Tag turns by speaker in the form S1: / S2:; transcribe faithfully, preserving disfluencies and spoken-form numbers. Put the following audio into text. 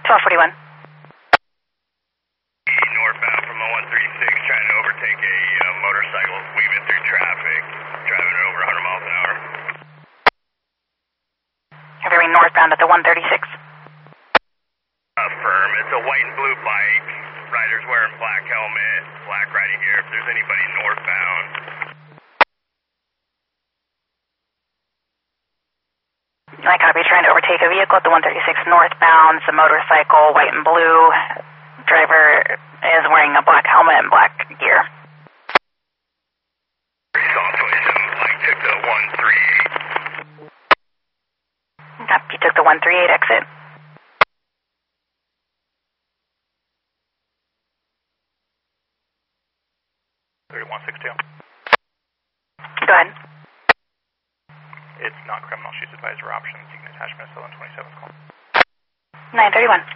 S1: twelve forty-one.
S2: Northbound from oh one three six, trying to overtake a uh, motorcycle weaving through traffic, driving at over one hundred miles an hour.
S1: Every northbound at the one thirty-six.
S2: Affirm. It's a white and blue bike. Rider's wearing black helmet, black riding gear. If there's anybody northbound.
S1: I copy, trying to overtake a vehicle at the one thirty-six northbound. It's a motorcycle, white and blue. Driver is wearing a black helmet and black gear.
S2: Like took the one three eight.
S1: Copy, took the one three eight exit.
S2: thirty-one six two.
S1: Go ahead.
S2: It's not criminal. She's advised her options. You can attach Miss Ellen twenty-seven's call.
S1: nine thirty-one.